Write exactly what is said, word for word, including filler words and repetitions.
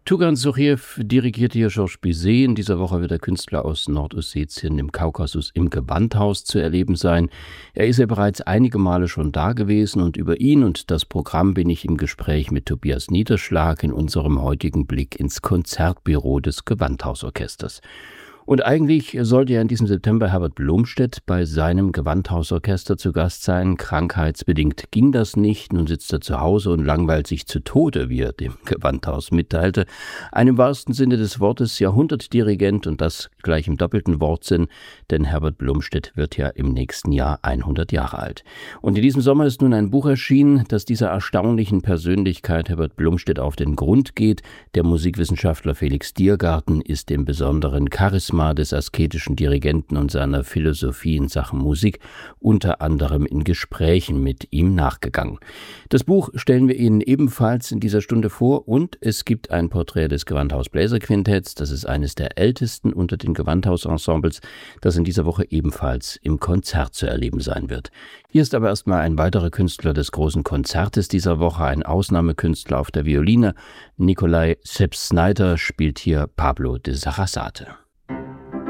Tugan Souriev dirigiert hier Georges Bizet. In dieser Woche wird der Künstler aus Nordossetien im Kaukasus im Gewandhaus zu erleben sein. Er ist ja bereits einige Male schon da gewesen und über ihn und das Programm bin ich im Gespräch mit Tobias Niederschlag in unserem heutigen Blick ins Konzertbüro des Gewandhausorchesters. Und eigentlich sollte ja in diesem September Herbert Blomstedt bei seinem Gewandhausorchester zu Gast sein. Krankheitsbedingt ging das nicht. Nun sitzt er zu Hause und langweilt sich zu Tode, wie er dem Gewandhaus mitteilte. Ein im wahrsten Sinne des Wortes Jahrhundertdirigent und das gleich im doppelten Wortsinn, denn Herbert Blomstedt wird ja im nächsten Jahr hundert Jahre alt. Und in diesem Sommer ist nun ein Buch erschienen, das dieser erstaunlichen Persönlichkeit Herbert Blomstedt auf den Grund geht. Der Musikwissenschaftler Felix Diergarten ist dem besonderen Charisma des asketischen Dirigenten und seiner Philosophie in Sachen Musik unter anderem in Gesprächen mit ihm nachgegangen. Das Buch stellen wir Ihnen ebenfalls in dieser Stunde vor und es gibt ein Porträt des Gewandhaus Bläserquintetts. Das ist eines der ältesten unter den Gewandhausensembles, das in dieser Woche ebenfalls im Konzert zu erleben sein wird. Hier ist aber erstmal ein weiterer Künstler des großen Konzertes dieser Woche, ein Ausnahmekünstler auf der Violine. Nikolai Sepp-Snyder spielt hier Pablo de Sarasate.